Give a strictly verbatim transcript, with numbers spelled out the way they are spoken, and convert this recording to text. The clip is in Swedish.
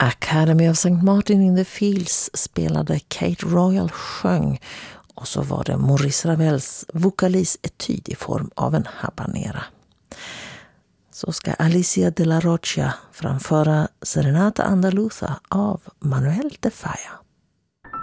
Academy of Saint Martin in the Fields spelade Kate Royal sjöng, och så var det Maurice Ravels vokalis etyd i form av en habanera. Så ska Alicia de la Rocha framföra Serenata Andaluza av Manuel de Falla.